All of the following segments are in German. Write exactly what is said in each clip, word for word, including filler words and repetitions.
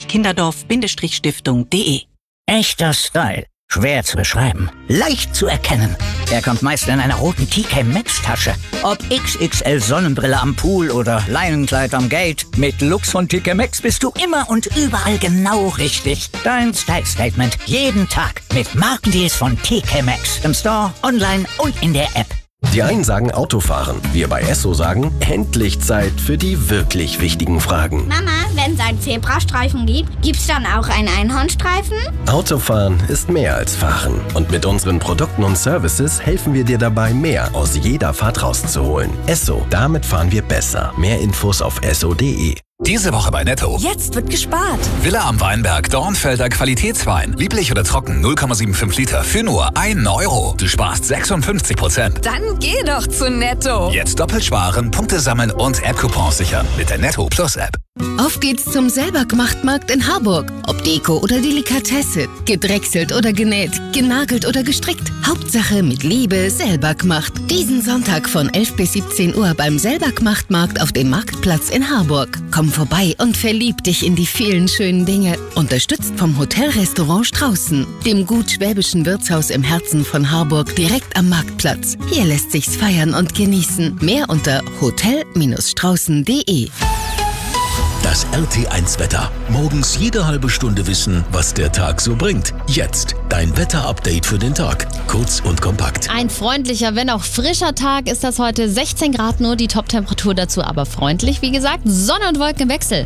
kinderdorf Stiftung punkt de. Echter Style. Schwer zu beschreiben. Leicht zu erkennen. Er kommt meist in einer roten T K Maxx Tasche. Ob X X L Sonnenbrille am Pool oder Leinenkleid am Gate. Mit Looks von T K Maxx bist du immer und überall genau richtig. Dein Style Statement. Jeden Tag. Mit Markendeals von T K Maxx. Im Store, online und in der App. Die einen sagen Autofahren, wir bei Esso sagen, endlich Zeit für die wirklich wichtigen Fragen. Mama, wenn es einen Zebrastreifen gibt, gibt's dann auch einen Einhornstreifen? Autofahren ist mehr als Fahren. Und mit unseren Produkten und Services helfen wir dir dabei, mehr aus jeder Fahrt rauszuholen. Esso, damit fahren wir besser. Mehr Infos auf esso punkt de. Diese Woche bei Netto. Jetzt wird gespart. Villa am Weinberg, Dornfelder Qualitätswein. Lieblich oder trocken, null Komma fünfundsiebzig Liter für nur einen Euro. Du sparst sechsundfünfzig Prozent. Dann geh doch zu Netto. Jetzt doppelt sparen, Punkte sammeln und App-Coupons sichern mit der Netto Plus App. Auf geht's zum Selbergmacht-Markt in Harburg. Ob Deko oder Delikatesse, gedrechselt oder genäht, genagelt oder gestrickt. Hauptsache mit Liebe selber gemacht. Diesen Sonntag von elf bis siebzehn Uhr beim Selbergmacht-Markt auf dem Marktplatz in Harburg. Komm vorbei und verlieb dich in die vielen schönen Dinge. Unterstützt vom Hotelrestaurant Straußen, dem gut schwäbischen Wirtshaus im Herzen von Harburg, direkt am Marktplatz. Hier lässt sich's feiern und genießen. Mehr unter hotel straußen punkt de. Das R T eins Wetter. Morgens jede halbe Stunde wissen, was der Tag so bringt. Jetzt dein Wetter-Update für den Tag. Kurz und kompakt. Ein freundlicher, wenn auch frischer Tag ist das heute. sechzehn Grad nur, die Top-Temperatur dazu aber freundlich. Wie gesagt, Sonne und Wolken im Wechsel.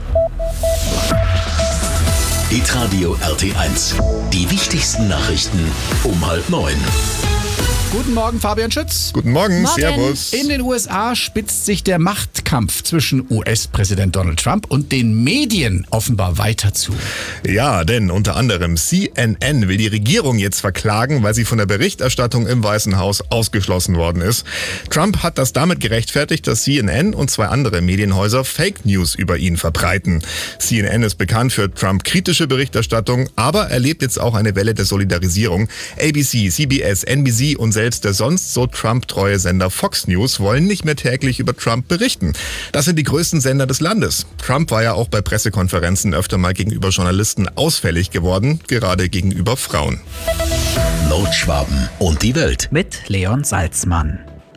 Hitradio R T eins. Die wichtigsten Nachrichten um halb neun. Guten Morgen, Fabian Schütz. Guten Morgen, Morgen. Servus. In den U S A spitzt sich der Machtkampf zwischen U S-Präsident Donald Trump und den Medien offenbar weiter zu. Ja, denn unter anderem C N N will die Regierung jetzt verklagen, weil sie von der Berichterstattung im Weißen Haus ausgeschlossen worden ist. Trump hat das damit gerechtfertigt, dass C N N und zwei andere Medienhäuser Fake News über ihn verbreiten. C N N ist bekannt für Trump-kritische Berichterstattung, aber erlebt jetzt auch eine Welle der Solidarisierung. A B C, C B S, N B C und selbst der sonst so Trump-treue Sender Fox News wollen nicht mehr täglich über Trump berichten. Das sind die größten Sender des Landes. Trump war ja auch bei Pressekonferenzen öfter mal gegenüber Journalisten ausfällig geworden, gerade gegenüber Frauen. Nordschwaben und die Welt. Mit Leon Salzmann.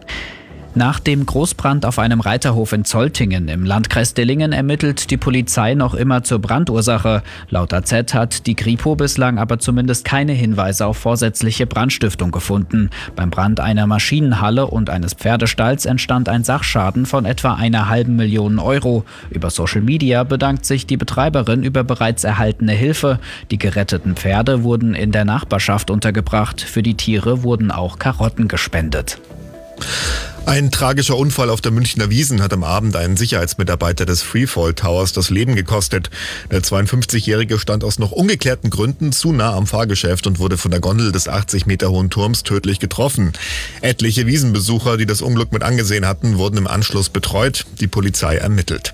Nach dem Großbrand auf einem Reiterhof in Zoltingen im Landkreis Dillingen ermittelt die Polizei noch immer zur Brandursache. Laut A Z hat die Kripo bislang aber zumindest keine Hinweise auf vorsätzliche Brandstiftung gefunden. Beim Brand einer Maschinenhalle und eines Pferdestalls entstand ein Sachschaden von etwa einer halben Million Euro. Über Social Media bedankt sich die Betreiberin über bereits erhaltene Hilfe. Die geretteten Pferde wurden in der Nachbarschaft untergebracht. Für die Tiere wurden auch Karotten gespendet. Ein tragischer Unfall auf der Münchner Wiesn hat am Abend einen Sicherheitsmitarbeiter des Freefall Towers das Leben gekostet. Der zweiundfünfzigjährige stand aus noch ungeklärten Gründen zu nah am Fahrgeschäft und wurde von der Gondel des achtzig Meter hohen Turms tödlich getroffen. Etliche Wiesenbesucher, die das Unglück mit angesehen hatten, wurden im Anschluss betreut. Die Polizei ermittelt.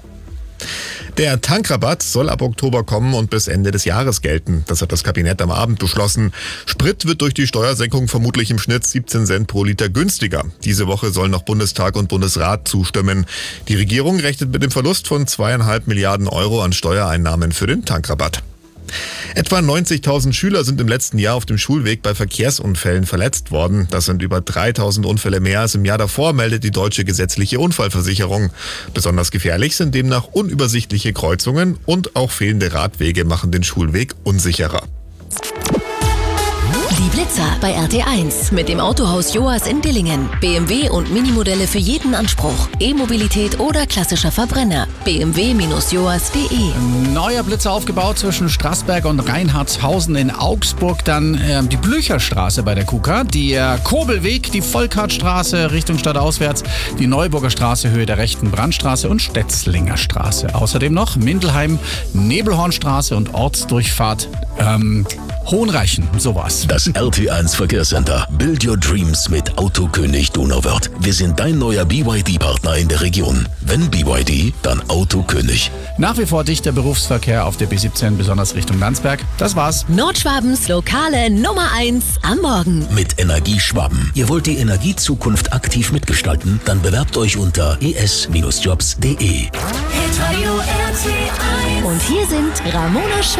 Der Tankrabatt soll ab Oktober kommen und bis Ende des Jahres gelten. Das hat das Kabinett am Abend beschlossen. Sprit wird durch die Steuersenkung vermutlich im Schnitt siebzehn Cent pro Liter günstiger. Diese Woche sollen noch Bundestag und Bundesrat zustimmen. Die Regierung rechnet mit dem Verlust von zweieinhalb Milliarden Euro an Steuereinnahmen für den Tankrabatt. Etwa neunzigtausend Schüler sind im letzten Jahr auf dem Schulweg bei Verkehrsunfällen verletzt worden. Das sind über dreitausend Unfälle mehr als im Jahr davor, meldet die Deutsche Gesetzliche Unfallversicherung. Besonders gefährlich sind demnach unübersichtliche Kreuzungen und auch fehlende Radwege machen den Schulweg unsicherer. Die Blitzer bei R T eins mit dem Autohaus Joas in Dillingen. B M W und Minimodelle für jeden Anspruch. E-Mobilität oder klassischer Verbrenner. b m w Bindestrich joas punkt de. Neuer Blitzer aufgebaut zwischen Straßberg und Reinhardshausen in Augsburg. Dann äh, die Blücherstraße bei der K U K A. Die äh, Kobelweg, die Volkhartstraße Richtung Stadtauswärts. Die Neuburger Straße Höhe der rechten Brandstraße und Stetzlinger Straße. Außerdem noch Mindelheim, Nebelhornstraße und Ortsdurchfahrt ähm, Hohenreichen, sowas. Das R T eins Verkehrscenter. Build your dreams mit Autokönig Donauwörth. Wir sind dein neuer B Y D-Partner in der Region. Wenn B Y D, dann Autokönig. Nach wie vor dichter Berufsverkehr auf der B siebzehn, besonders Richtung Landsberg. Das war's. Nordschwabens lokale Nummer eins am Morgen. Mit Energieschwaben. Ihr wollt die Energiezukunft aktiv mitgestalten? Dann bewerbt euch unter e s Bindestrich jobs punkt de. Und hier sind Ramona Sch